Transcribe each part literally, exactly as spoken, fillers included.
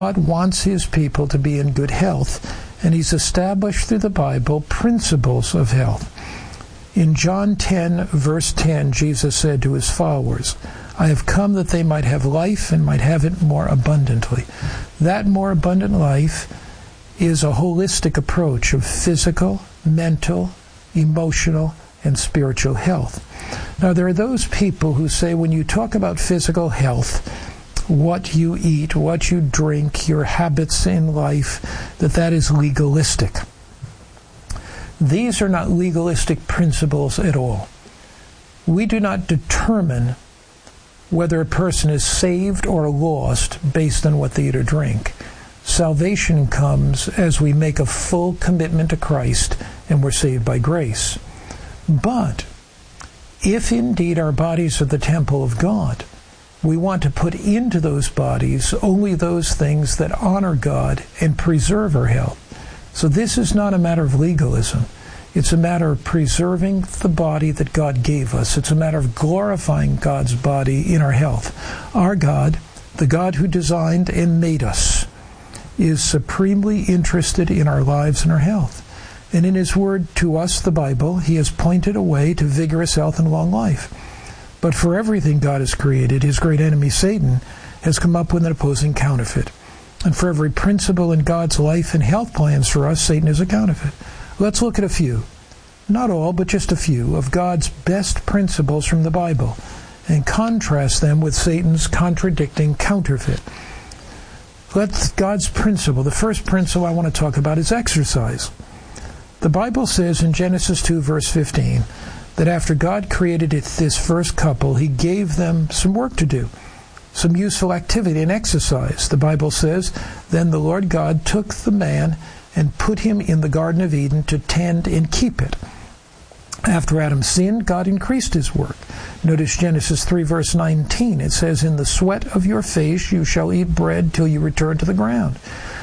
God wants his people to be in good health, and he's established through the Bible principles of health. In John ten, verse ten, Jesus said to his followers, I have come that they might have life and might have it more abundantly. That more abundant life is a holistic approach of physical, mental, emotional, and spiritual health. Now, there are those people who say when you talk about physical health, what you eat, what you drink, your habits in life, that that is legalistic. These are not legalistic principles at all. We do not determine whether a person is saved or lost based on what they eat or drink. Salvation comes as we make a full commitment to Christ and we're saved by grace. But if indeed our bodies are the temple of God, we want to put into those bodies only those things that honor God and preserve our health. So this is not a matter of legalism. It's a matter of preserving the body that God gave us. It's a matter of glorifying God's body in our health. Our God, the God who designed and made us, is supremely interested in our lives and our health. And in his word to us, the Bible, he has pointed a way to vigorous health and long life. But for everything God has created, his great enemy, Satan, has come up with an opposing counterfeit. And for every principle in God's life and health plans for us, Satan is a counterfeit. Let's look at a few, not all, but just a few, of God's best principles from the Bible and contrast them with Satan's contradicting counterfeit. Let's God's principle. The first principle I want to talk about is exercise. The Bible says in Genesis two, verse fifteen, that after God created it, this first couple, he gave them some work to do, some useful activity and exercise. The Bible says, then the Lord God took the man and put him in the Garden of Eden to tend and keep it. After Adam sinned, God increased his work. Notice Genesis three, verse nineteen. It says, in the sweat of your face you shall eat bread till you return to the ground.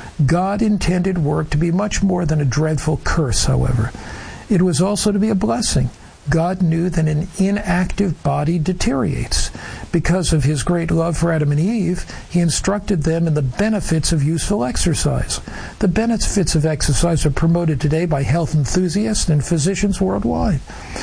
God intended work to be much more than a dreadful curse, however. It was also to be a blessing. God knew that an inactive body deteriorates. Because of his great love for Adam and Eve, he instructed them in the benefits of useful exercise. The benefits of exercise are promoted today by health enthusiasts and physicians worldwide.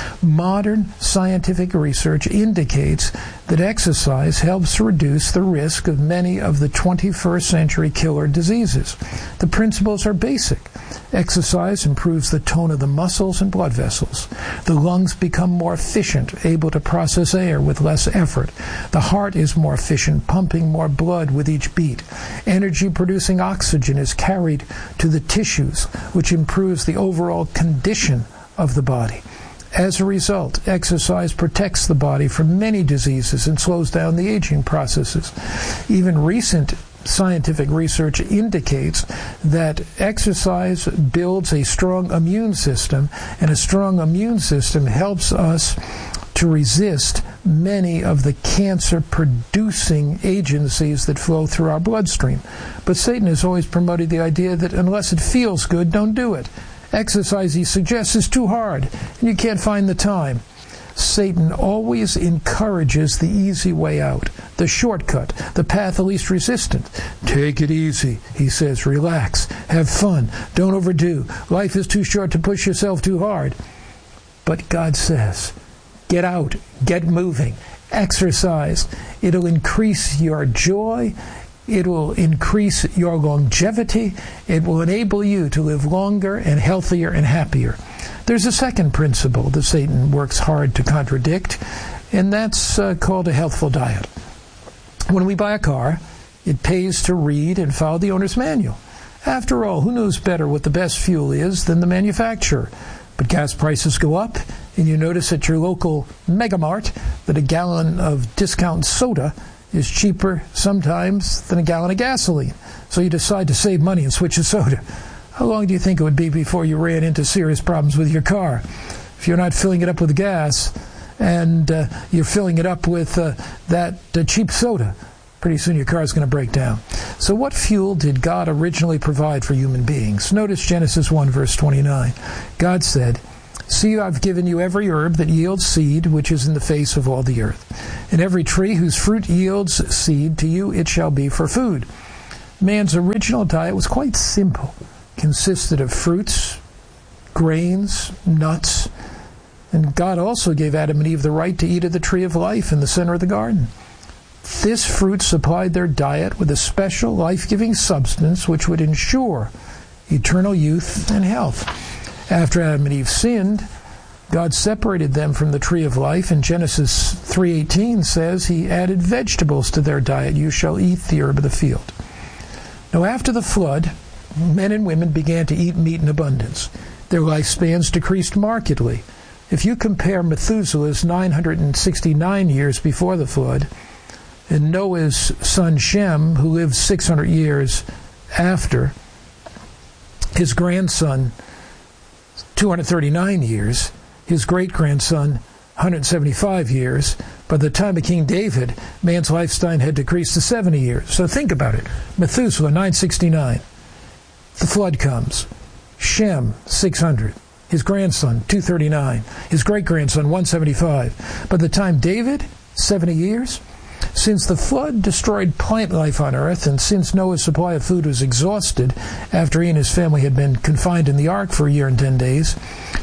Modern scientific research indicates that exercise helps reduce the risk of many of the twenty-first century killer diseases. The principles are basic. Exercise improves the tone of the muscles and blood vessels. The lungs become more efficient, able to process air with less effort. The heart is more efficient, pumping more blood with each beat. Energy-producing oxygen is carried to the tissues, which improves the overall condition of the body. As a result, exercise protects the body from many diseases and slows down the aging processes. Even recent scientific research indicates that exercise builds a strong immune system, and a strong immune system helps us to resist many of the cancer-producing agencies that flow through our bloodstream. But Satan has always promoted the idea that unless it feels good, don't do it. Exercise, he suggests, is too hard, and you can't find the time. Satan always encourages the easy way out, the shortcut, the path of least resistance. Take it easy, he says. Relax. Have fun. Don't overdo. Life is too short to push yourself too hard. But God says, get out. Get moving. Exercise. It'll increase your joy. It will increase your longevity. It will enable you to live longer and healthier and happier. There's a second principle that Satan works hard to contradict, and that's uh, called a healthful diet. When we buy a car, it pays to read and follow the owner's manual. After all, who knows better what the best fuel is than the manufacturer? But gas prices go up, and you notice at your local Megamart that a gallon of discount soda is cheaper sometimes than a gallon of gasoline. So you decide to save money and switch to soda. How long do you think it would be before you ran into serious problems with your car? If you're not filling it up with gas and uh, you're filling it up with uh, that uh, cheap soda, pretty soon your car is going to break down. So what fuel did God originally provide for human beings? Notice Genesis one, verse twenty-nine. God said, see, I've given you every herb that yields seed, which is in the face of all the earth. And every tree whose fruit yields seed, to you it shall be for food. Man's original diet was quite simple. It consisted of fruits, grains, nuts, and God also gave Adam and Eve the right to eat of the tree of life in the center of the garden. This fruit supplied their diet with a special life-giving substance which would ensure eternal youth and health. After Adam and Eve sinned, God separated them from the tree of life, and Genesis three eighteen says He added vegetables to their diet. You shall eat the herb of the field. Now after the flood, men and women began to eat meat in abundance. Their lifespans decreased markedly. If you compare Methuselah's nine hundred sixty-nine years before the flood and Noah's son Shem, who lived six hundred years after, his grandson two hundred thirty-nine years, his great-grandson one hundred seventy-five years, by the time of King David, man's lifespan had decreased to seventy years. So think about it. Methuselah, nine sixty-nine. The flood comes. Shem, six hundred. His grandson, two thirty-nine. His great-grandson, one seventy-five. By the time David, seventy years. Since the flood destroyed plant life on earth, and since Noah's supply of food was exhausted after he and his family had been confined in the ark for a year and ten days,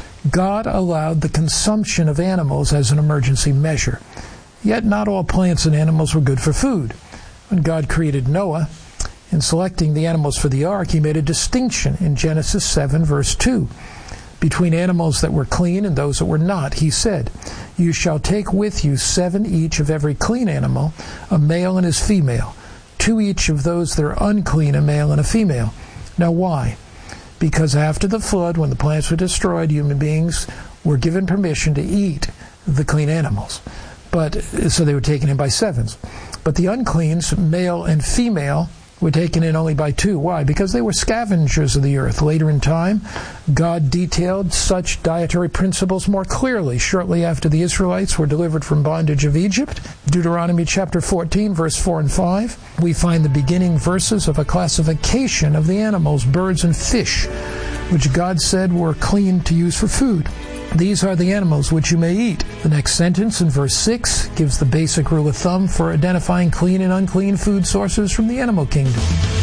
God allowed the consumption of animals as an emergency measure. Yet not all plants and animals were good for food. When God created Noah, in selecting the animals for the ark, He made a distinction in Genesis seven, verse two. Between animals that were clean and those that were not, He said, You shall take with you seven each of every clean animal, a male and his female, two each of those that are unclean, a male and a female. Now why? Because after the flood, when the plants were destroyed, human beings were given permission to eat the clean animals. But so they were taken in by sevens. But the uncleans, male and female, were taken in only by two. Why? Because they were scavengers of the earth. Later in time, God detailed such dietary principles more clearly shortly after the Israelites were delivered from bondage of Egypt. Deuteronomy chapter fourteen, verse four and five, we find the beginning verses of a classification of the animals, birds and fish, which God said were clean to use for food. These are the animals which you may eat. The next sentence in verse six gives the basic rule of thumb for identifying clean and unclean food sources from the animal kingdom.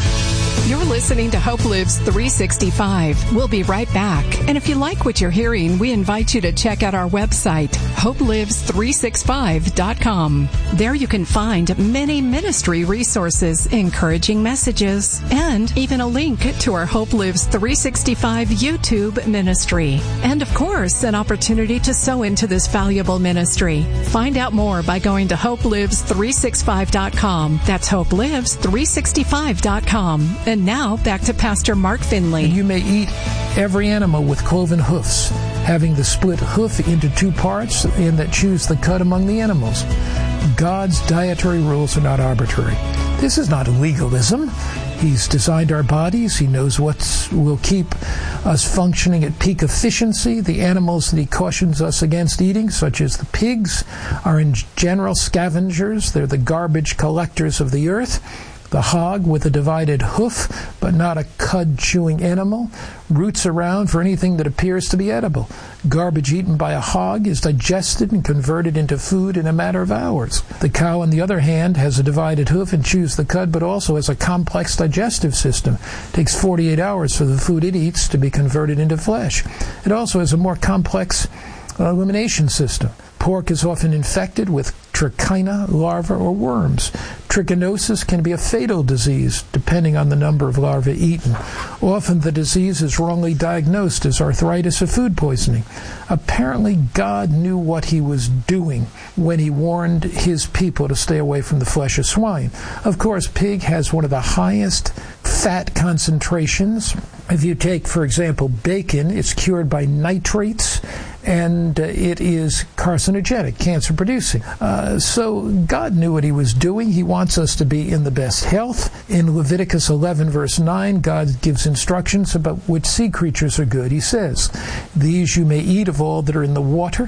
You're listening to Hope Lives three sixty-five. We'll be right back. And if you like what you're hearing, we invite you to check out our website, hope lives three sixty-five dot com. There you can find many ministry resources, encouraging messages, and even a link to our Hope Lives three sixty-five YouTube ministry. And of course, an opportunity to sow into this valuable ministry. Find out more by going to hope lives three sixty-five dot com. That's hope lives three sixty-five dot com. And now, back to Pastor Mark Finley. And you may eat every animal with cloven hoofs, having the split hoof into two parts, and that choose the cud among the animals. God's dietary rules are not arbitrary. This is not legalism. He's designed our bodies. He knows what will keep us functioning at peak efficiency. The animals that He cautions us against eating, such as the pigs, are in general scavengers. They're the garbage collectors of the earth. The hog, with a divided hoof, but not a cud-chewing animal, roots around for anything that appears to be edible. Garbage eaten by a hog is digested and converted into food in a matter of hours. The cow, on the other hand, has a divided hoof and chews the cud, but also has a complex digestive system. It takes forty-eight hours for the food it eats to be converted into flesh. It also has a more complex elimination system. Pork is often infected with trichina larvae or worms. Trichinosis can be a fatal disease, depending on the number of larvae eaten. Often the disease is wrongly diagnosed as arthritis or food poisoning. Apparently, God knew what He was doing when He warned His people to stay away from the flesh of swine. Of course, pig has one of the highest fat concentrations. If you take, for example, bacon, it's cured by nitrates, and uh, it is carcinogenic, cancer-producing. Uh, so God knew what He was doing. He wants us to be in the best health. In Leviticus eleven, verse nine, God gives instructions about which sea creatures are good. He says, These you may eat of all that are in the water,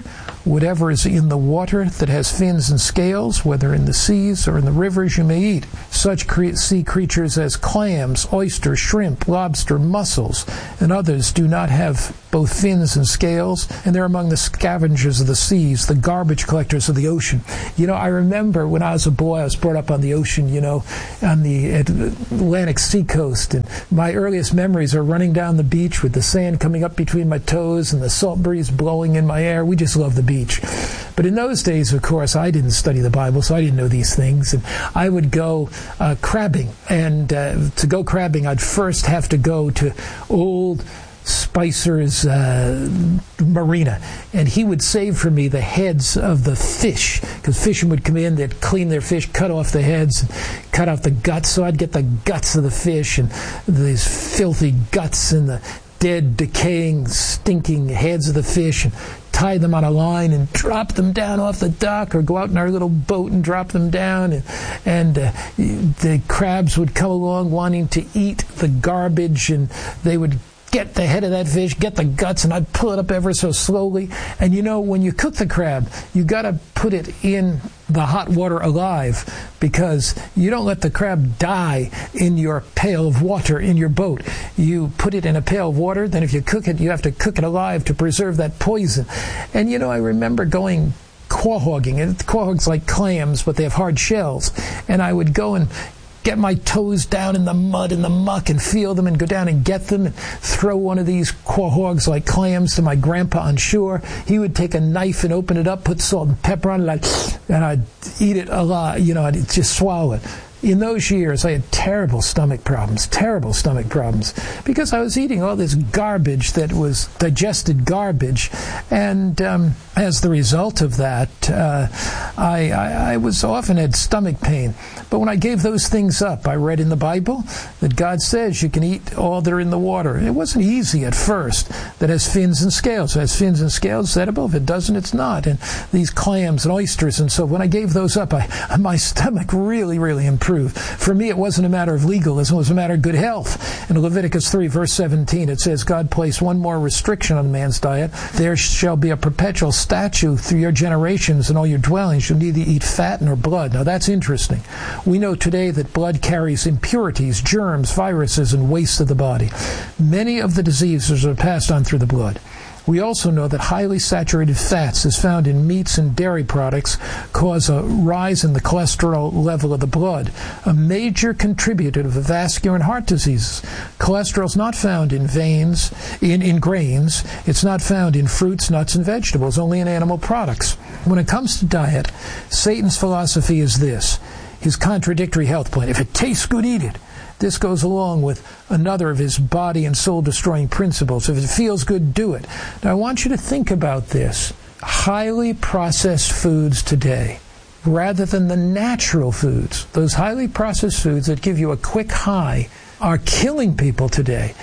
Whatever is in the water that has fins and scales, whether in the seas or in the rivers, you may eat. Such cre- sea creatures as clams, oysters, shrimp, lobster, mussels, and others do not have both fins and scales, and they're among the scavengers of the seas, the garbage collectors of the ocean. You know, I remember when I was a boy, I was brought up on the ocean, you know, on the Atlantic seacoast, and my earliest memories are running down the beach with the sand coming up between my toes and the salt breeze blowing in my hair. We just love the beach. But in those days, of course, I didn't study the Bible, so I didn't know these things, and I would go uh, crabbing, and uh, to go crabbing, I'd first have to go to old Spicer's uh, marina, and he would save for me the heads of the fish, because fishermen would come in, they'd clean their fish, cut off the heads, cut off the guts, so I'd get the guts of the fish and these filthy guts and the dead, decaying, stinking heads of the fish, and tie them on a line and drop them down off the dock, or go out in our little boat and drop them down, and, and uh, the crabs would come along wanting to eat the garbage, and they would get the head of that fish, get the guts, and I'd pull it up ever so slowly. And you know, when you cook the crab, you got to put it in the hot water alive, because you don't let the crab die in your pail of water in your boat. You put it in a pail of water, then if you cook it, you have to cook it alive to preserve that poison. And you know, I remember going quahogging, and quahog's like clams, but they have hard shells, and I would go and get my toes down in the mud and the muck and feel them, and go down and get them and throw one of these quahogs like clams to my grandpa on shore. He would take a knife and open it up, put salt and pepper on it, and I'd eat it a lot. You know, I'd just swallow it. In those years, I had terrible stomach problems, terrible stomach problems, because I was eating all this garbage that was digested garbage, and um, as the result of that, uh, I, I, I was often had stomach pain. But when I gave those things up, I read in the Bible that God says you can eat all that are in the water. It wasn't easy at first. That has fins and scales. It has fins and scales, it's edible. If it doesn't, it's not. And these clams and oysters, and so when I gave those up, I, my stomach really, really improved. For me, it wasn't a matter of legalism, it was a matter of good health. In Leviticus three, verse seventeen, it says, God placed one more restriction on man's diet. There shall be a perpetual statute through your generations and all your dwellings. You'll neither eat fat nor blood. Now, that's interesting. We know today that blood carries impurities, germs, viruses, and waste of the body. Many of the diseases are passed on through the blood. We also know that highly saturated fats, as found in meats and dairy products, cause a rise in the cholesterol level of the blood, a major contributor to vascular and heart diseases. Cholesterol is not found in veins, in, in grains. It's not found in fruits, nuts, and vegetables, only in animal products. When it comes to diet, Satan's philosophy is this, his contradictory health plan. If it tastes good, eat it. This goes along with another of his body and soul destroying principles. If it feels good, do it. Now, I want you to think about this. Highly processed foods today, rather than the natural foods, those highly processed foods that give you a quick high, are killing people today.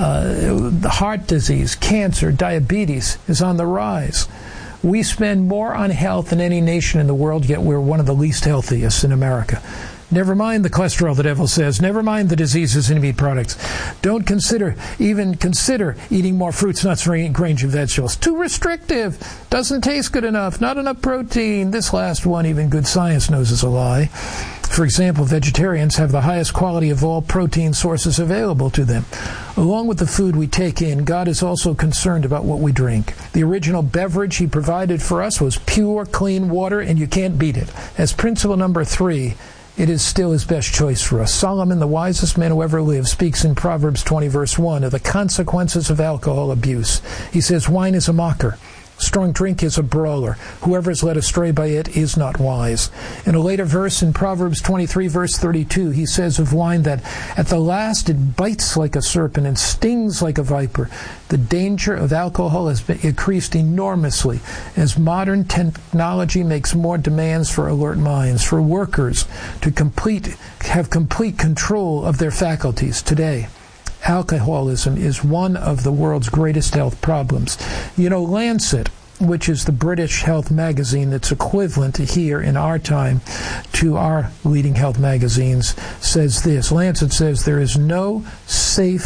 Uh, heart disease, cancer, diabetes is on the rise. We spend more on health than any nation in the world, yet we're one of the least healthiest in America. Never mind the cholesterol, the devil says. Never mind the diseases in meat products. Don't consider, even consider eating more fruits, nuts, grains, and vegetables. Too restrictive. Doesn't taste good enough. Not enough protein. This last one, even good science knows is a lie. For example, vegetarians have the highest quality of all protein sources available to them. Along with the food we take in, God is also concerned about what we drink. The original beverage He provided for us was pure, clean water, and you can't beat it. As principle number three, it is still His best choice for us. Solomon, the wisest man who ever lived, speaks in Proverbs twenty, verse one, of the consequences of alcohol abuse. He says, wine is a mocker. Strong drink is a brawler. Whoever is led astray by it is not wise. In a later verse in Proverbs twenty-three, verse thirty-two, he says of wine that at the last it bites like a serpent and stings like a viper. The danger of alcohol has been increased enormously as modern technology makes more demands for alert minds, for workers to complete have complete control of their faculties today. Alcoholism is one of the world's greatest health problems. You know, Lancet, which is the British health magazine that's equivalent here in our time to our leading health magazines, says this. Lancet says there is no safe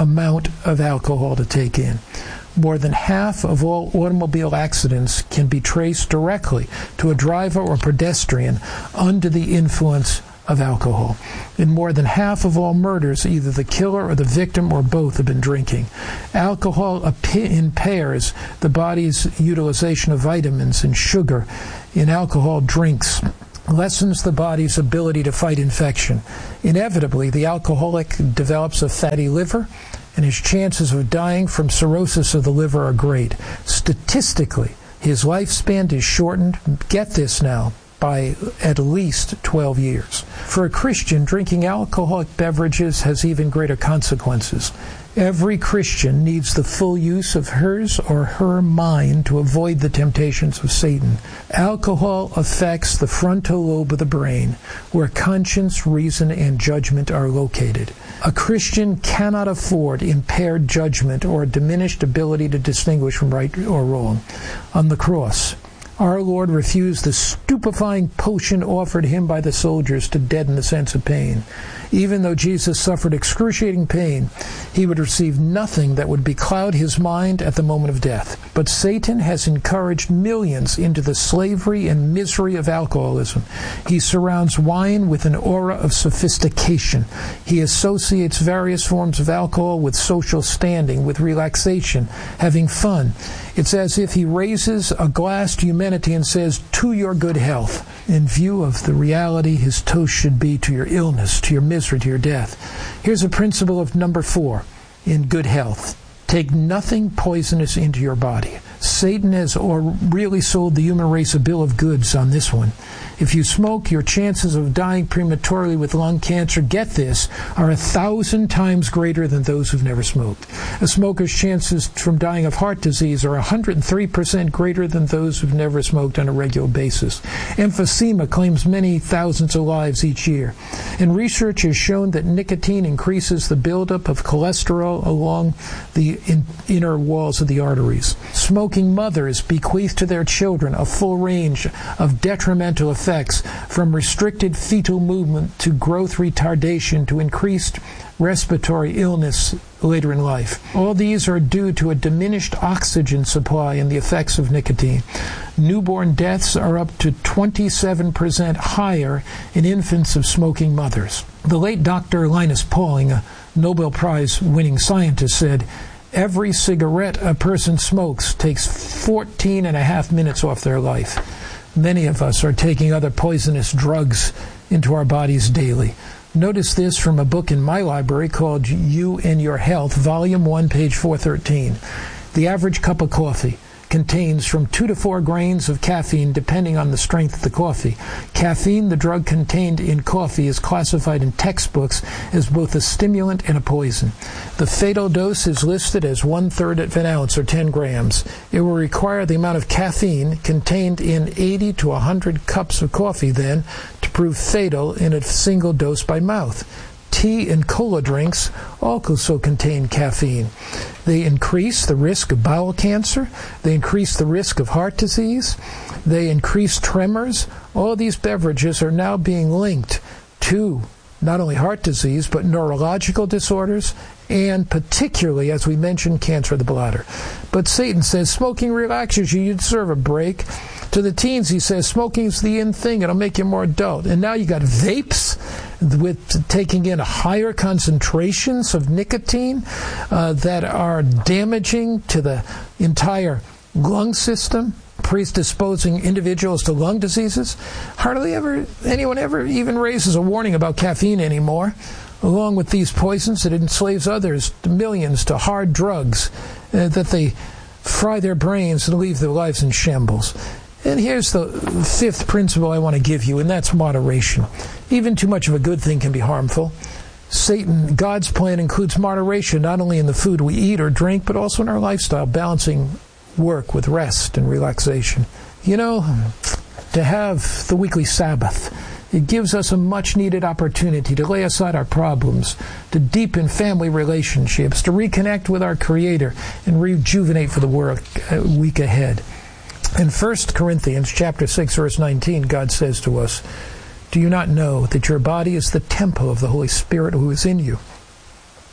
amount of alcohol to take in. More than half of all automobile accidents can be traced directly to a driver or pedestrian under the influence of alcohol. In more than half of all murders, either the killer or the victim or both have been drinking. Alcohol impairs the body's utilization of vitamins and sugar in alcohol drinks, lessens the body's ability to fight infection. Inevitably, the alcoholic develops a fatty liver, and his chances of dying from cirrhosis of the liver are great. Statistically, his lifespan is shortened, get this now, by at least twelve years. For a Christian, drinking alcoholic beverages has even greater consequences. Every Christian needs the full use of hers or her mind to avoid the temptations of Satan. Alcohol affects the frontal lobe of the brain, where conscience, reason, and judgment are located. A Christian cannot afford impaired judgment or a diminished ability to distinguish from right or wrong. On the cross, our Lord refused the stupefying potion offered him by the soldiers to deaden the sense of pain. Even though Jesus suffered excruciating pain, he would receive nothing that would becloud his mind at the moment of death. But Satan has encouraged millions into the slavery and misery of alcoholism. He surrounds wine with an aura of sophistication. He associates various forms of alcohol with social standing, with relaxation, having fun. It's as if he raises a glass to humanity and says, "To your good health." In view of the reality, his toast should be to your illness, to your misery, to your death. Here's a principle of number four in good health. Take nothing poisonous into your body. Satan has or really sold the human race a bill of goods on this one. If you smoke, your chances of dying prematurely with lung cancer, get this, are a thousand times greater than those who've never smoked. A smoker's chances from dying of heart disease are one hundred three percent greater than those who've never smoked on a regular basis. Emphysema claims many thousands of lives each year. And research has shown that nicotine increases the buildup of cholesterol along the in, inner walls of the arteries. Smoking mothers bequeath to their children a full range of detrimental effects, from restricted fetal movement to growth retardation to increased respiratory illness later in life. All these are due to a diminished oxygen supply and the effects of nicotine. Newborn deaths are up to twenty-seven percent higher in infants of smoking mothers. The late Doctor Linus Pauling, a Nobel Prize-winning scientist, said, "Every cigarette a person smokes takes fourteen and a half minutes off their life." Many of us are taking other poisonous drugs into our bodies daily. Notice this from a book in my library called You and Your Health, Volume one, page four thirteen. The average cup of coffee contains from two to four grains of caffeine, depending on the strength of the coffee. Caffeine, the drug contained in coffee, is classified in textbooks as both a stimulant and a poison. The fatal dose is listed as one-third of an ounce, or ten grams. It will require the amount of caffeine contained in eighty to one hundred cups of coffee, then, to prove fatal in a single dose by mouth. Tea and cola drinks also contain caffeine. They increase the risk of bowel cancer. They increase the risk of heart disease. They increase tremors. All these beverages are now being linked to not only heart disease, but neurological disorders, and particularly, as we mentioned, cancer of the bladder. But Satan says smoking relaxes you. You deserve a break. To the teens, he says smoking's the in thing. It'll make you more adult. And now you got vapes with taking in higher concentrations of nicotine uh, that are damaging to the entire lung system, predisposing individuals to lung diseases. Hardly ever anyone ever even raises a warning about caffeine anymore, along with these poisons that enslaves others, millions, to hard drugs uh, that they fry their brains and leave their lives in shambles. And here's the fifth principle I want to give you, and that's moderation. Even too much of a good thing can be harmful. Satan, God's plan includes moderation, not only in the food we eat or drink, but also in our lifestyle, balancing work with rest and relaxation. You know, to have the weekly Sabbath, it gives us a much-needed opportunity to lay aside our problems, to deepen family relationships, to reconnect with our Creator, and rejuvenate for the work, uh, week ahead. In First Corinthians chapter six, verse nineteen, God says to us, "Do you not know that your body is the temple of the Holy Spirit who is in you,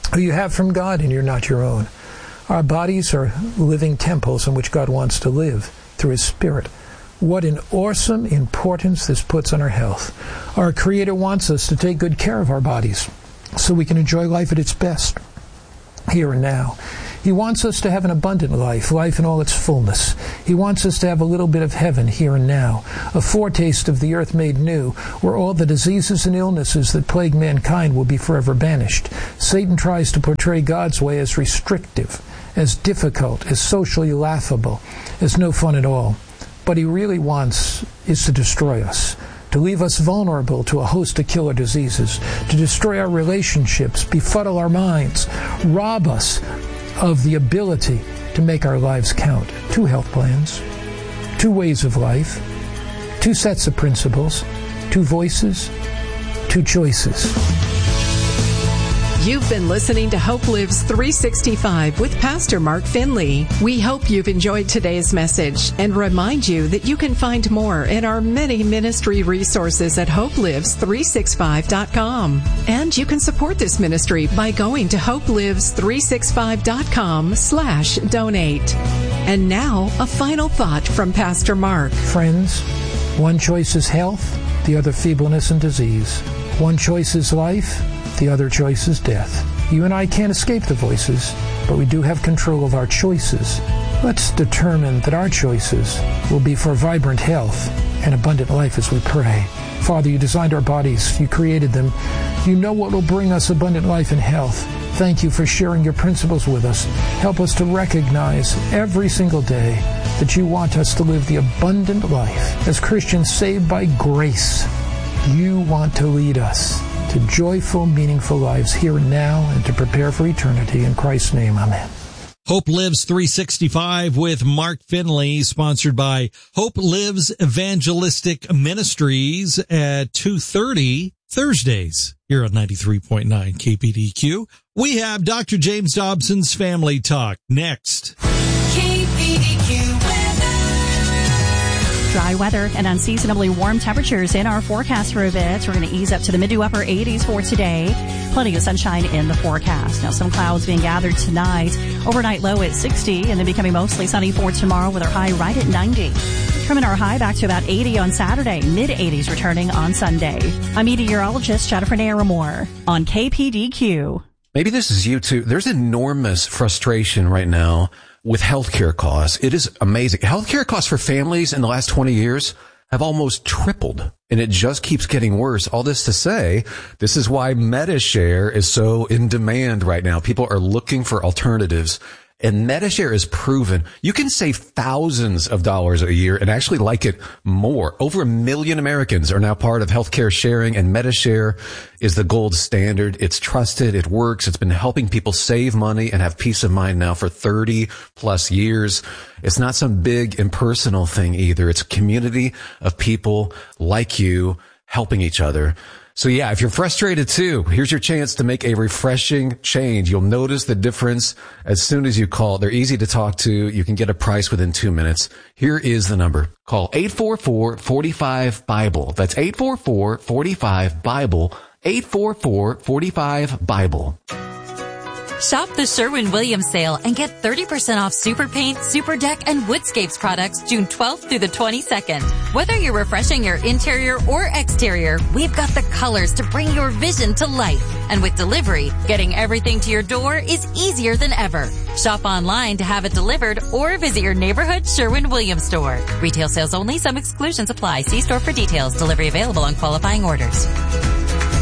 who you have from God and you're not your own. Our bodies are living temples in which God wants to live through His Spirit. What an awesome importance this puts on our health. Our Creator wants us to take good care of our bodies so we can enjoy life at its best, here and now. He wants us to have an abundant life, life in all its fullness. He wants us to have a little bit of heaven here and now, a foretaste of the earth made new, where all the diseases and illnesses that plague mankind will be forever banished. Satan tries to portray God's way as restrictive, as difficult, as socially laughable, as no fun at all. What he really wants is to destroy us, to leave us vulnerable to a host of killer diseases, to destroy our relationships, befuddle our minds, rob us of the ability to make our lives count. Two health plans, two ways of life, two sets of principles, two voices, two choices. You've been listening to Hope Lives three sixty-five with Pastor Mark Finley. We hope you've enjoyed today's message and remind you that you can find more in our many ministry resources at hope lives three sixty-five dot com. And you can support this ministry by going to hope lives three sixty-five dot com slash donate. And now, a final thought from Pastor Mark. Friends, one choice is health, the other feebleness and disease. One choice is life, the other choice is death. You and I can't escape the voices, but we do have control of our choices. Let's determine that our choices will be for vibrant health and abundant life as we pray. Father, you designed our bodies. You created them. You know what will bring us abundant life and health. Thank you for sharing your principles with us. Help us to recognize every single day that you want us to live the abundant life. As Christians saved by grace, you want to lead us to joyful, meaningful lives here and now and to prepare for eternity. In Christ's name, amen. Hope Lives three sixty-five with Mark Finley, sponsored by Hope Lives Evangelistic Ministries at two thirty Thursdays here on ninety-three point nine K P D Q. We have Doctor James Dobson's Family Talk next. K P D Q Dry weather and unseasonably warm temperatures in our forecast for a bit. We're going to ease up to the mid to upper eighties for today. Plenty of sunshine in the forecast. Now, some clouds being gathered tonight. Overnight low at sixty and then becoming mostly sunny for tomorrow with our high right at ninety. Trimming our high back to about eighty on Saturday. mid eighties returning on Sunday. I'm meteorologist Jennifer Naramore on K P D Q. Maybe this is you too. There's enormous frustration right now with healthcare costs. It is amazing. Healthcare costs for families in the last twenty years have almost tripled, and it just keeps getting worse. All this to say, this is why MediShare is so in demand right now. People are looking for alternatives, and MediShare is proven you can save thousands of dollars a year and actually like it more. Over a million Americans are now part of healthcare sharing, and MediShare is the gold standard. It's trusted. It works. It's been helping people save money and have peace of mind now for thirty plus years. It's not some big impersonal thing either. It's a community of people like you helping each other. So yeah, if you're frustrated too, here's your chance to make a refreshing change. You'll notice the difference as soon as you call. They're easy to talk to. You can get a price within two minutes. Here is the number. Call eight four four, four five, BIBLE. That's eight four four, four five, BIBLE. eight four four, four five, BIBLE. Shop the Sherwin-Williams sale and get thirty percent off Super Paint, Super Deck, and Woodscapes products June twelfth through the twenty-second. Whether you're refreshing your interior or exterior, we've got the colors to bring your vision to life. And with delivery, getting everything to your door is easier than ever. Shop online to have it delivered or visit your neighborhood Sherwin-Williams store. Retail sales only. Some exclusions apply. See store for details. Delivery available on qualifying orders.